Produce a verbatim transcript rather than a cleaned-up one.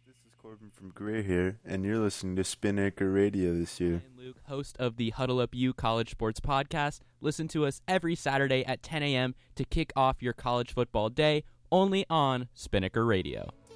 This is Corbin from Greer here, and you're listening to Spin Acre Radio this year. And Luke, host of the Huddle Up U College Sports Podcast. Listen to us every Saturday at ten a.m. to kick off your college football day, only on Spinnaker Radio.